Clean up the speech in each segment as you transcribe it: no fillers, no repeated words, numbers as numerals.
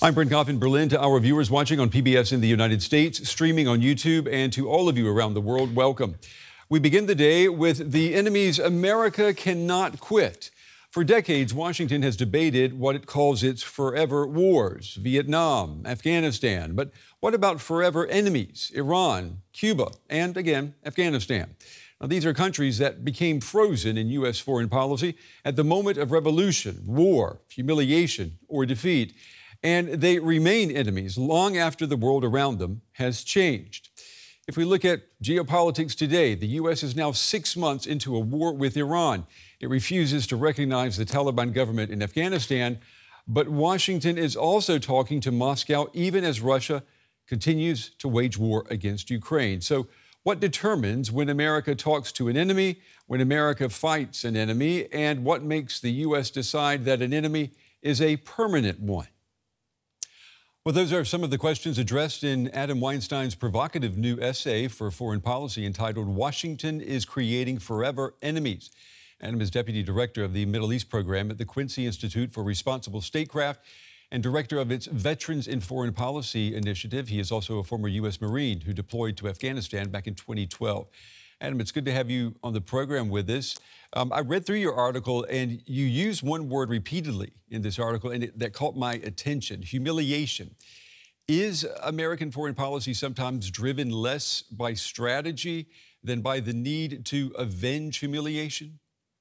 I'm Brent Goff in Berlin. To our viewers watching on PBS in the United States, streaming on YouTube, and to all of you around the world, welcome. We begin the day with the enemy's America cannot quit. For decades, Washington has debated what it calls its forever wars, Vietnam, Afghanistan. But what about forever enemies, Iran, Cuba, and again, Afghanistan? Now, these are countries that became frozen in U.S. foreign policy at the moment of revolution, war, humiliation, or defeat. And they remain enemies long after the world around them has changed. If we look at geopolitics today, the U.S. is now 6 months into a war with Iran. It refuses to recognize the Taliban government in Afghanistan, but Washington is also talking to Moscow even as Russia continues to wage war against Ukraine. So what determines when America talks to an enemy, when America fights an enemy, and what makes the U.S. decide that an enemy is a permanent one? Well, those are some of the questions addressed in Adam Weinstein's provocative new essay for foreign policy entitled Washington is Creating Forever Enemies. Adam is Deputy Director of the Middle East Program at the Quincy Institute for Responsible Statecraft and Director of its Veterans in Foreign Policy initiative. He is also a former U.S. Marine who deployed to Afghanistan back in 2012. Adam, it's good to have you on the program with us. I read through your article, and you use one word repeatedly in this article, and that caught my attention: humiliation. Is American foreign policy sometimes driven less by strategy than by the need to avenge humiliation?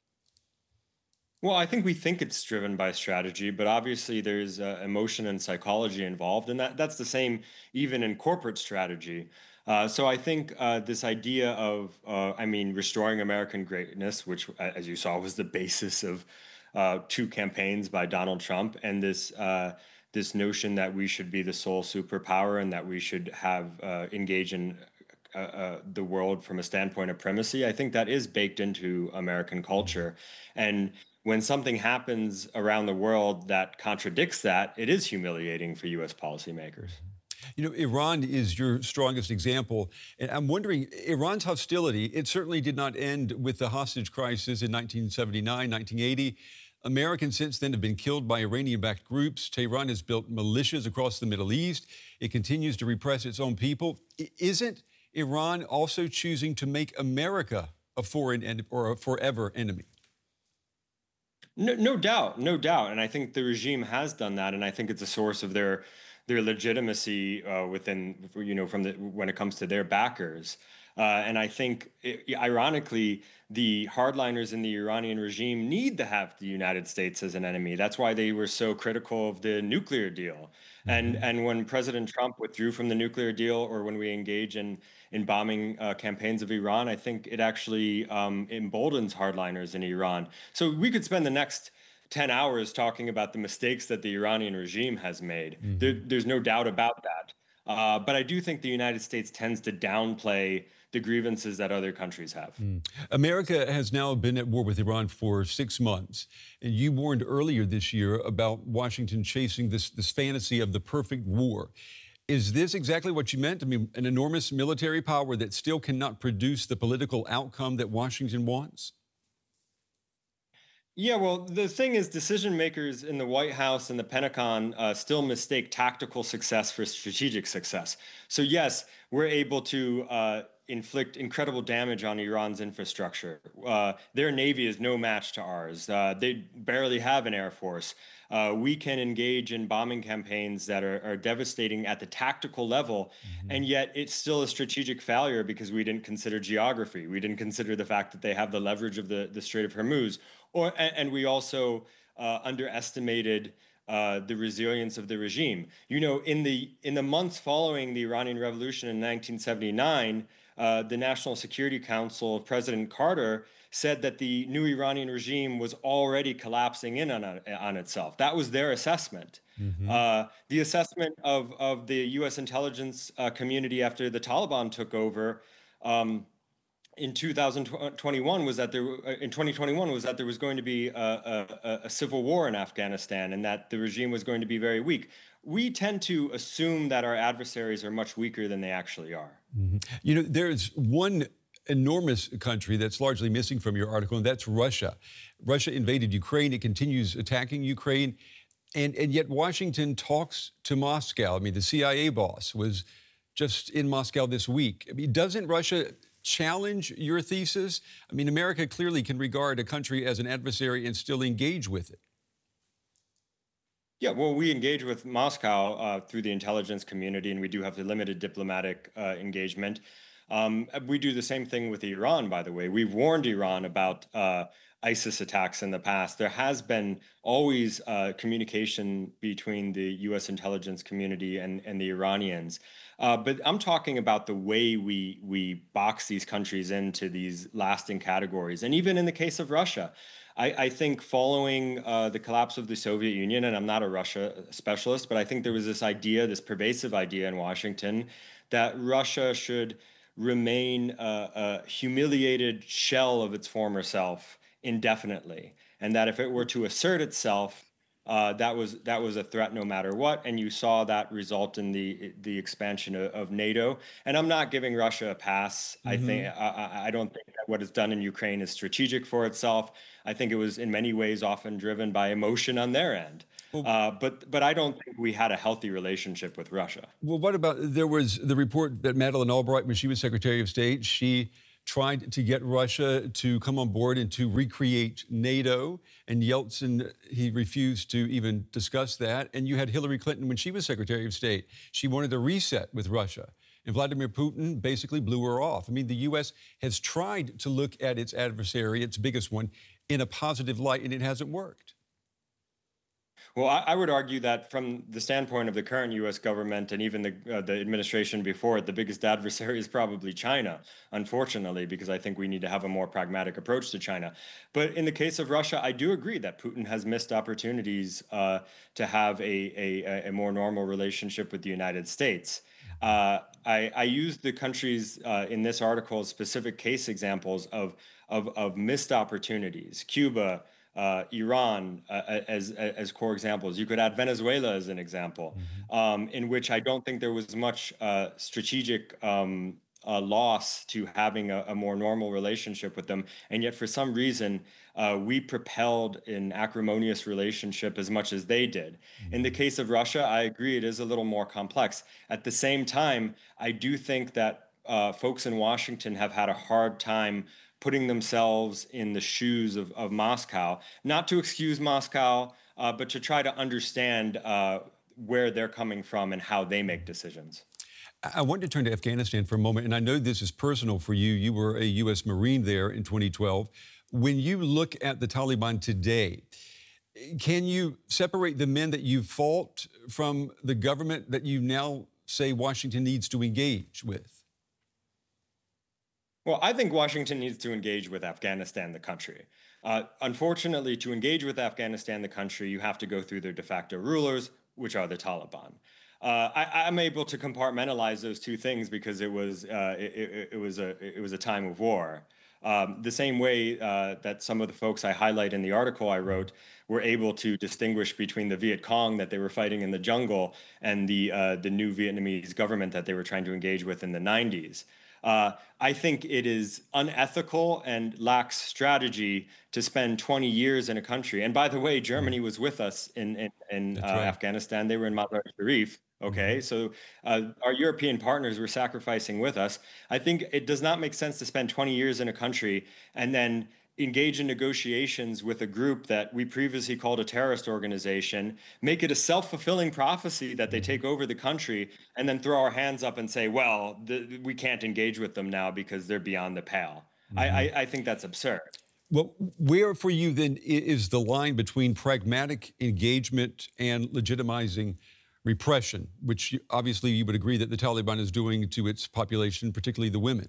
Well, I think we think it's driven by strategy, but obviously there's emotion and psychology involved, and that's the same even in corporate strategy. So I think this idea of, restoring American greatness, which, as you saw, was the basis of two campaigns by Donald Trump, and this notion that we should be the sole superpower and that we should have engage in the world from a standpoint of primacy. I think that is baked into American culture, and when something happens around the world that contradicts that, it is humiliating for U.S. policymakers. You know, Iran is your strongest example. And I'm wondering, Iran's hostility, it certainly did not end with the hostage crisis in 1979, 1980. Americans since then have been killed by Iranian-backed groups. Tehran has built militias across the Middle East. It continues to repress its own people. Isn't Iran also choosing to make America a foreign or a forever enemy? No doubt, no doubt. And I think the regime has done that. And I think it's a source of their legitimacy within, when it comes to their backers. And I think, ironically, the hardliners in the Iranian regime need to have the United States as an enemy. That's why they were so critical of the nuclear deal. And when President Trump withdrew from the nuclear deal, or when we engage in bombing campaigns of Iran, I think it actually emboldens hardliners in Iran. So we could spend the next 10 hours talking about the mistakes that the Iranian regime has made. There's no doubt about that. But I do think the United States tends to downplay the grievances that other countries have. America has now been at war with Iran for 6 months. And you warned earlier this year about Washington chasing this fantasy of the perfect war. Is this exactly what you meant? I mean, an enormous military power that still cannot produce the political outcome that Washington wants? Yeah, well, the thing is, decision makers in the White House and the Pentagon still mistake tactical success for strategic success. So yes, we're able to inflict incredible damage on Iran's infrastructure. Their Navy is no match to ours. They barely have an Air Force. We can engage in bombing campaigns that are devastating at the tactical level, and yet it's still a strategic failure because we didn't consider geography. We didn't consider the fact that they have the leverage of the Strait of Hormuz, and we also underestimated the resilience of the regime. You know, in the months following the Iranian Revolution in 1979, the National Security Council of President Carter said that the new Iranian regime was already collapsing in on itself. That was their assessment. The assessment of the U.S. intelligence community after the Taliban took over in 2021 was that there was going to be a civil war in Afghanistan and that the regime was going to be very weak. We tend to assume that our adversaries are much weaker than they actually are. You know, there's one enormous country that's largely missing from your article, and that's Russia. Russia invaded Ukraine. It continues attacking Ukraine. And yet Washington talks to Moscow. I mean, the CIA boss was just in Moscow this week. I mean, doesn't Russia challenge your thesis? I mean, America clearly can regard a country as an adversary and still engage with it. Yeah, well, we engage with Moscow through the intelligence community, and we do have the limited diplomatic engagement. We do the same thing with Iran, by the way. We've warned Iran about ISIS attacks in the past. There has been always communication between the US intelligence community and the Iranians. But I'm talking about the way we box these countries into these lasting categories. And even in the case of Russia, I think following the collapse of the Soviet Union, and I'm not a Russia specialist, but I think there was this idea, this pervasive idea in Washington, that Russia should remain a humiliated shell of its former self indefinitely, and that if it were to assert itself, that was a threat no matter what. And you saw that result in the expansion of NATO. And I'm not giving Russia a pass. I don't think that what it's done in Ukraine is strategic for itself. I think it was in many ways often driven by emotion on their end. But I don't think we had a healthy relationship with Russia. Well, what about, there was the report that Madeleine Albright, when she was Secretary of State, she tried to get Russia to come on board and to recreate NATO. And Yeltsin, he refused to even discuss that. And you had Hillary Clinton when she was Secretary of State. She wanted a reset with Russia. And Vladimir Putin basically blew her off. I mean, the U.S. has tried to look at its adversary, its biggest one, in a positive light, and it hasn't worked. Well, I would argue that from the standpoint of the current U.S. government and even the administration before it, the biggest adversary is probably China, unfortunately, because I think we need to have a more pragmatic approach to China. But in the case of Russia, I do agree that Putin has missed opportunities to have a more normal relationship with the United States. I used the countries in this article as specific case examples of missed opportunities. Cuba, Iran as core examples. You could add Venezuela as an example, in which I don't think there was much strategic loss to having a more normal relationship with them. And yet, for some reason, we propelled an acrimonious relationship as much as they did. In the case of Russia, I agree it is a little more complex. At the same time, I do think that folks in Washington have had a hard time putting themselves in the shoes of Moscow, not to excuse Moscow, but to try to understand where they're coming from and how they make decisions. I want to turn to Afghanistan for a moment, and I know this is personal for you. You were a U.S. Marine there in 2012. When you look at the Taliban today, can you separate the men that you fought from the government that you now say Washington needs to engage with? Well, I think Washington needs to engage with Afghanistan, the country. Unfortunately, to engage with Afghanistan, the country, you have to go through their de facto rulers, which are the Taliban. I'm able to compartmentalize those two things because it was a time of war. The same way that some of the folks I highlight in the article I wrote were able to distinguish between the Viet Cong that they were fighting in the jungle and the new Vietnamese government that they were trying to engage with in the 90s. I think it is unethical and lacks strategy to spend 20 years in a country. And by the way, Germany was with us in right. Afghanistan. They were in Mazar Sharif. Okay, so our European partners were sacrificing with us. I think it does not make sense to spend 20 years in a country and then engage in negotiations with a group that we previously called a terrorist organization, make it a self-fulfilling prophecy that they take over the country, and then throw our hands up and say, well, we can't engage with them now because they're beyond the pale. I think that's absurd. Well, where for you then is the line between pragmatic engagement and legitimizing repression, which obviously you would agree that the Taliban is doing to its population, particularly the women?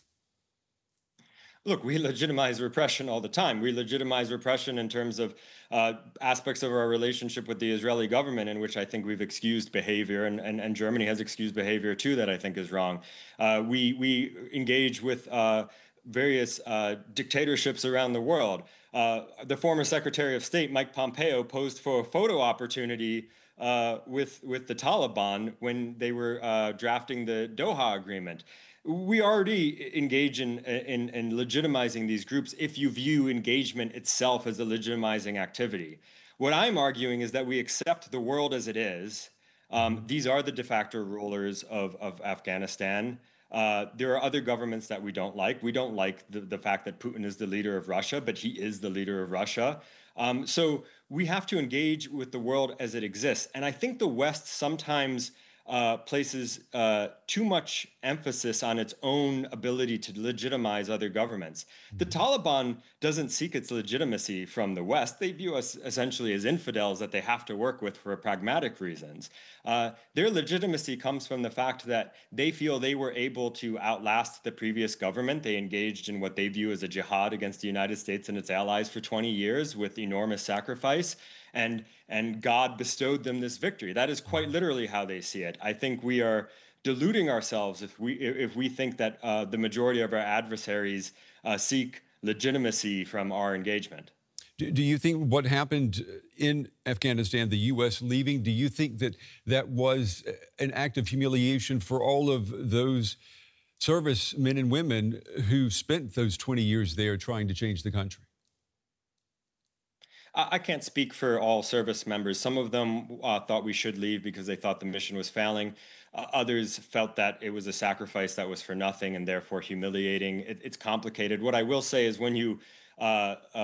Look, we legitimize repression all the time. We legitimize repression in terms of aspects of our relationship with the Israeli government, in which I think we've excused behavior, and Germany has excused behavior too that I think is wrong. We engage with various dictatorships around the world. The former Secretary of State, Mike Pompeo, posed for a photo opportunity with the Taliban when they were drafting the Doha Agreement. We already engage in legitimizing these groups if you view engagement itself as a legitimizing activity. What I'm arguing is that we accept the world as it is. These are the de facto rulers of Afghanistan. There are other governments that we don't like. We don't like the fact that Putin is the leader of Russia, but he is the leader of Russia. So we have to engage with the world as it exists. And I think the West sometimes places too much emphasis on its own ability to legitimize other governments. The Taliban doesn't seek its legitimacy from the West. They view us essentially as infidels that they have to work with for pragmatic reasons. Their legitimacy comes from the fact that they feel they were able to outlast the previous government. They engaged in what they view as a jihad against the United States and its allies for 20 years with enormous sacrifice. And God bestowed them this victory. That is quite literally how they see it. I think we are deluding ourselves if we think that the majority of our adversaries seek legitimacy from our engagement. Do you think what happened in Afghanistan, the U.S. leaving, do you think that that was an act of humiliation for all of those servicemen and women who spent those 20 years there trying to change the country? I can't speak for all service members. Some of them thought we should leave because they thought the mission was failing. Others felt that it was a sacrifice that was for nothing and therefore humiliating. It's complicated. What I will say is when you